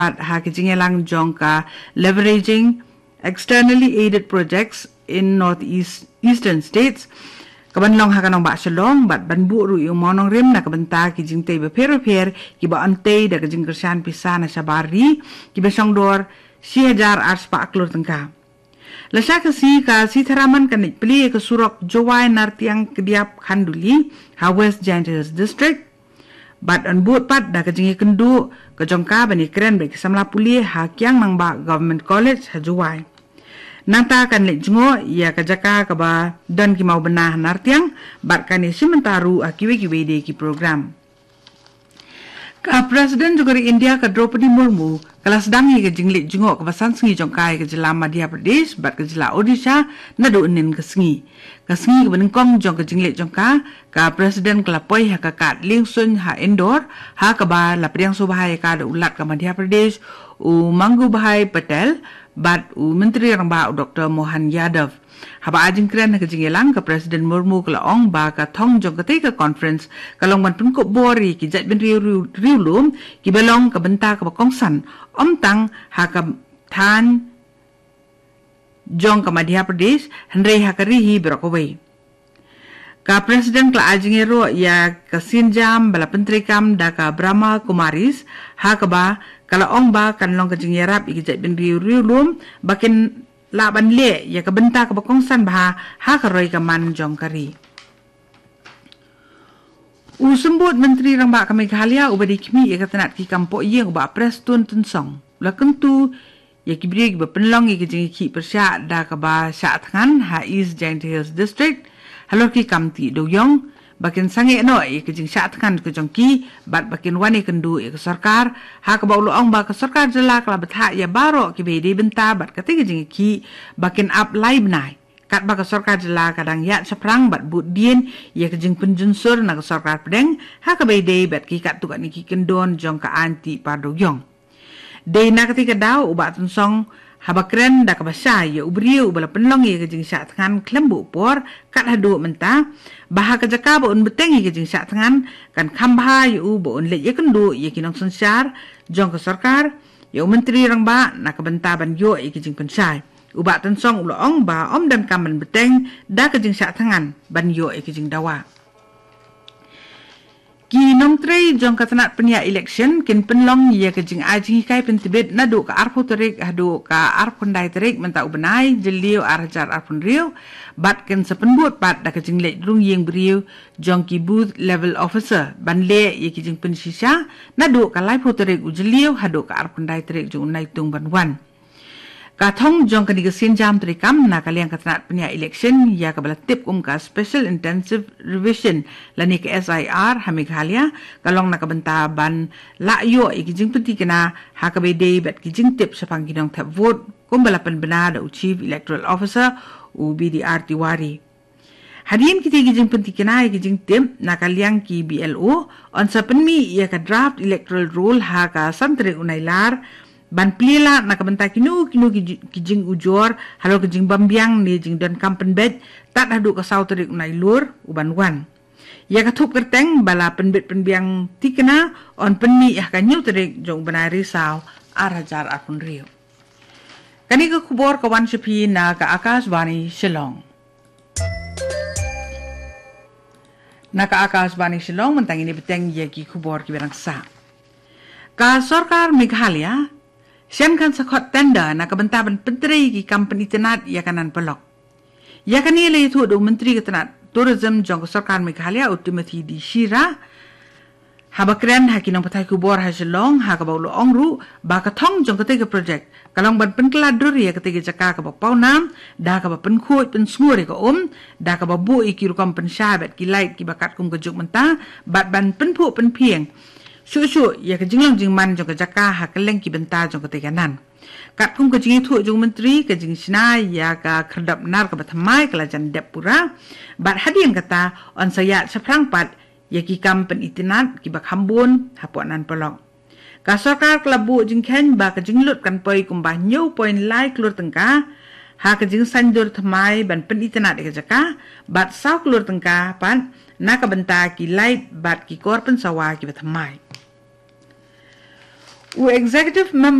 ha kijingelang jongka leveraging externally aided projects in northeastern states kabanlong hakanong ba shalong bat banbu ru yung monong rim na kabanta kijing te beper ki ba ante da kijing kersan pisa na sabari ki besong dor 6,000 pa aklur tengka lasya kasi ka sitaraman kanit pili ke surok jawai nartiang kediap khanduli ha West Giant Hills District bat an buat pat da kajingi kendu ke jongka bani keren bagi samla puli ha kyang nang ba government college ha juwai nanta kan le jungo ya kajaka ka ba dan ki mau benah nartiang bat kan simentaru akiwe de ki program ka presiden juga di India ka Draupadi Murmu kala sedang hi ke jingli jungo ka basan sengi jongkai ke jela Madhya Pradesh bat ke jela Odisha na do nen ke sengi benengkong jong ke jingli jongka ka presiden kelapoi ha ka kat lingsun ha Indore ha ka ba la priang subhai ka da ulat ka Madhya Pradesh u Mangu Bhai Patel bat u menteri ramba Dr Mohan Yadav haba ajing kren ke jingelang ke presiden Murmu kala ong ba ka thong jong ke ka conference kalong ban pun ko bori ki jat ben riulum ki belong ke benta ke kongsan om tang ha ka than jong ke Madhya Pradesh henry ha ka rihi berokowei ka presiden kala ajing ero ya ke sinjam bala pentrikam da ka Brahma Kumaris ha ka ba kala ong ba kan long ke jingerap ki jat ben riulum bakin laban le ya ka benta ka bakongsan bah ha ka roi ka man jong kari usembut menteri ramba ka Meghalaya ubadi kimi ya ka tanat ki kampo yeng ba prestun tunsong la kentu ya ki bri ba penlong ki jing ki persya da ka ba sya thangan ha East Giant Hills District halor ki kamti do yong bakin sange no ya ki jing sya thangan ke jong ki bat bakin wani kendu ya ka sarkar ha ka ba ulo ong ba ka sarkar jela kala betha ya baro ki be de benta bat ka ti jing ki bakin up live nai kat ba ka sarkar jela kadang ya saprang bat but dien ya ki jing penjunsur na ka sarkar pedeng ha ka be de bat ki kat tu ka ni ki kendon jong ka anti pa do yong de na ka ti ka daw ubat tunsong habakren da ka basya ya ubriu bala penlong ya ke jing sya thangan klembu por kat hadu menta bah ka jaka ba un beteng ya ke jing sya thangan kan khamba ya u ba un le ya kendu ya kinong sensar jong ka sarkar ya menteri rang ba na ka benta ban yo ya ke jing pensai uba tensong ulo ong ba om dan kamen beteng da ke jing sya thangan ban yo ya ke jing dawa ki nom trei jong ka tanat penia election kin penlong ya ke jing aji kai pentibet na do ka arpu terik hadu ka arpun dai terik menta ubenai jelio arjar arpun riu bat ken sepenbut pat da ke jing le rung yeng briu jong ki booth level officer ban le ya ke jing pensisha na do ka lai pu terik ujelio hadu ka arpun dai terik jong nai tung ban wan ka thong jong ka digasin jam trikam na kaliang ka tanat penia election ya ka bala tip ka special intensive revision lani ke SIR ha Meghalaya kalong na ka benta ban la yo ikijing penti kena ha ka be de bat kijing tip sa pangginong tap vote kum bala pen bena da chief electoral officer u BDR Tiwari hadian kita kijing penti kena ikijing tip na kaliang ki BLO on sa penmi ya ka draft electoral roll ha ka santre unailar ban plila na kabanta kinu kijing ujor halo kijing bambiang ni jing dan kampen bed tak hadu ka sauterik unai lur uban wan ya ka thup kerteng bala penbet penbiang tikena on penni ya ka nyu terik jong benari saw arajar apun rio kani ka kubor ka wan sepi na ka Akashvani Shillong na ka Akashvani Shillong mentang ini beteng ya ki kubor ki berang sa ka sarkar Meghalaya sian kan sakot tenda na kabentaban penteri ki company tenat ya kanan pelok. Ya kan ile itu do menteri ke tenat tourism jong sarkar Meghalaya Timothy D Shira habakren hakinong patai kubor ha Shillong ha ka baulo ongru ba ka thong jong ke project kalong ban penkladur ya ke jaka ka ba paunam da ka ba penkhut pen smure ka da ka ba bu ikiru kom pen shabet ki light ki bakat kum ke juk menta bat ban penpu pen pieng Shushu ya ke jinglang jingman jong ke jaka ha keleng ki benta jong ke teganan. Kat kum ke jingi thu jong menteri ke jing sina ya ka kerdap nar ke bathamai ke lajan depura. Bat hadian kata on sayat seprang pat ya ki kam pen itinat ki bak hambun hapuanan pelong. Ka sarkar kelabu jing ken ba ke jinglut kan poi kumbah nyau poin lai keluar tengka ha ke jing sandur thamai ban pen itinat ke jaka bat saw keluar tengka pan na ka benta ki light bat ki kor pen sawa ki bathamai. U executive member